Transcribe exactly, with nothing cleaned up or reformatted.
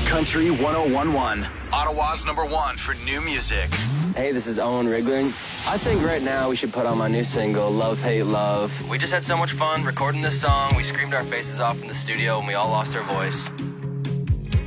Country one oh one point one. Ottawa's number one for new music. Hey, this is Owen Rigling. I think right now we should put on my new single, Love, Hate, Love. We just had so much fun recording this song. We screamed our faces off in the studio and we all lost our voice.